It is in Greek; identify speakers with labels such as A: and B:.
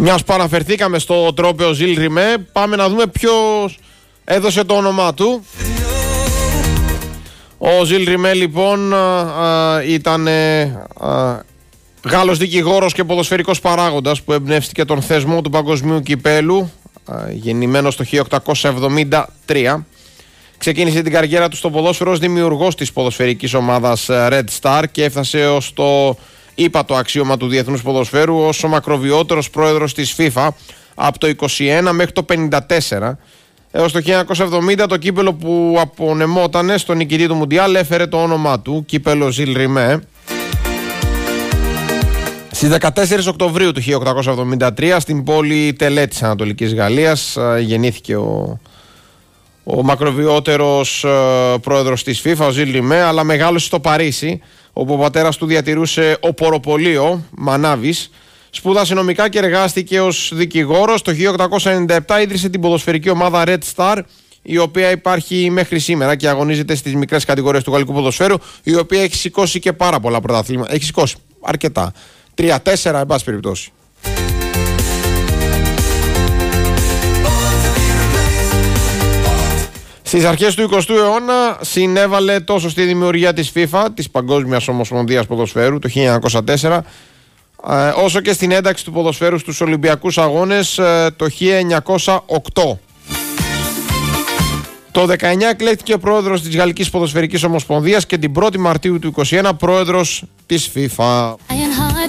A: Μιας που αναφερθήκαμε στο τρόπαιο Ζιλ Ριμέ, πάμε να δούμε ποιος έδωσε το όνομά του. Ο Ζιλ Ριμέ λοιπόν ήταν Γάλλος δικηγόρος και ποδοσφαιρικός παράγοντας που εμπνεύστηκε τον θεσμό του παγκοσμίου κυπέλου, γεννημένος το 1873. Ξεκίνησε την καριέρα του στο ποδόσφαιρο ως δημιουργός της ποδοσφαιρικής ομάδας Red Star και έφτασε ως το ύπατο αξίωμα του διεθνούς ποδοσφαίρου ως ο μακροβιότερος πρόεδρος της FIFA από το 21 μέχρι το 54. Έως το 1970 το κύπελο που απονεμότανε στον νικητή του Μουντιάλ έφερε το όνομά του, κύπελο Ζιλ Ριμέ. Στις 14 Οκτωβρίου του 1873 στην πόλη Τελέ της Ανατολικής Γαλλίας γεννήθηκε ο μακροβιότερος πρόεδρος της FIFA, ο Ζιλ Ριμέ, αλλά μεγάλωσε στο Παρίσι, όπου ο πατέρας του διατηρούσε οποροπολείο, Μανάβης. Σπούδασε νομικά και εργάστηκε ως δικηγόρος. Το 1897 ίδρυσε την ποδοσφαιρική ομάδα Red Star, η οποία υπάρχει μέχρι σήμερα και αγωνίζεται στις μικρές κατηγορίες του γαλλικού ποδοσφαίρου, η οποία έχει σηκώσει και πάρα πολλά πρωταθλήματα. Έχει σηκώσει αρκετά. 3-4 εν πάση περιπτώσει. Στις αρχές του 20ου αιώνα συνέβαλε τόσο στη δημιουργία της FIFA, της Παγκόσμιας Ομοσπονδίας Ποδοσφαίρου, το 1904, όσο και στην ένταξη του ποδοσφαίρου στους Ολυμπιακούς Αγώνες το 1908. Το 19 εκλέχθηκε πρόεδρος της Γαλλικής Ποδοσφαιρικής Ομοσπονδίας και την 1η Μαρτίου του 2021 πρόεδρος της FIFA.